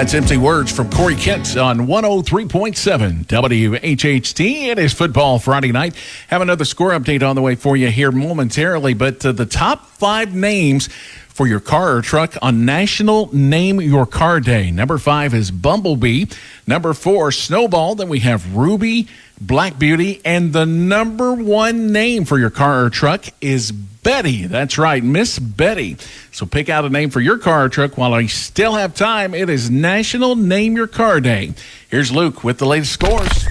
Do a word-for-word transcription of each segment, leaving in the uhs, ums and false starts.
That's Empty Words from Corey Kent on one oh three point seven W H H T. It is Football Friday night. Have another score update on the way for you here momentarily, but uh, the top five names for your car or truck on National Name Your Car Day. Number five is Bumblebee. Number four, Snowball. Then we have Ruby, Black Beauty, and the number one name for your car or truck is Betty. That's right, Miss Betty. So pick out a name for your car or truck while I still have time. It is National Name Your Car Day. Here's Luke with the latest scores.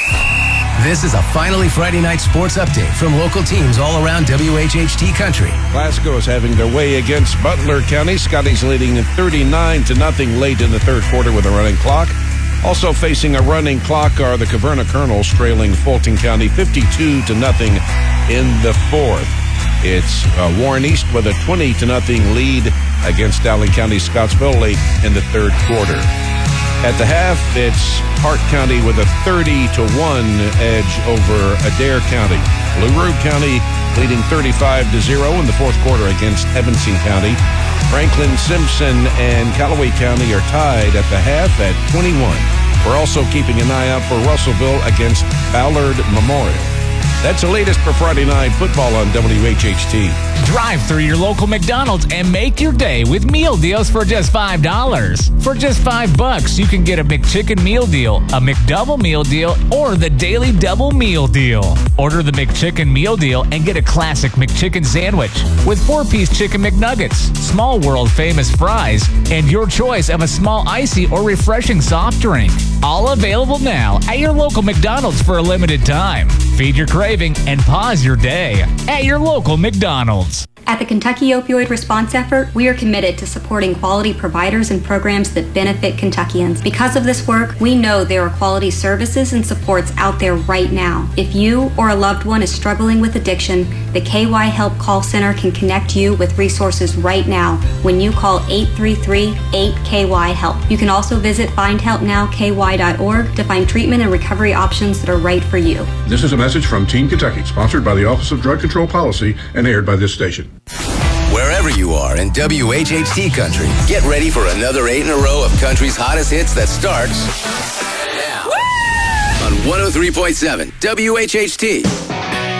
This is a Finally Friday Night Sports Update from local teams all around W H H T country. Glasgow is having their way against Butler County. Scotty's leading thirty-nine to nothing late in the third quarter with a running clock. Also facing a running clock are the Caverna Colonels, trailing Fulton County fifty-two to nothing in the fourth. It's uh, Warren East with a twenty to nothing lead against Allen County Scottsville late in the third quarter. At the half, it's Hart County with a thirty to one edge over Adair County. Blue Road County leading thirty-five to zero in the fourth quarter against Evanston County. Franklin, Simpson, and Callaway County are tied at the half at twenty-one. We're also keeping an eye out for Russellville against Ballard Memorial. That's the latest for Friday Night Football on W H H T. Drive through your local McDonald's and make your day with meal deals for just five dollars. For just five bucks, you can get a McChicken meal deal, a McDouble meal deal, or the Daily Double meal deal. Order the McChicken meal deal and get a classic McChicken sandwich with four-piece chicken McNuggets, small world-famous fries, and your choice of a small icy or refreshing soft drink. All available now at your local McDonald's for a limited time. Feed your craving and pause your day at your local McDonald's. At the Kentucky Opioid Response Effort, we are committed to supporting quality providers and programs that benefit Kentuckians. Because of this work, we know there are quality services and supports out there right now. If you or a loved one is struggling with addiction, the K Y Help Call Center can connect you with resources right now when you call eight three three, eight K Y help. You can also visit find help now K Y dot org to find treatment and recovery options that are right for you. This is a message from Team Kentucky, sponsored by the Office of Drug Control Policy and aired by this station. Wherever you are in W H H T country, get ready for another eight in a row of country's hottest hits that starts now on one oh three point seven W H H T.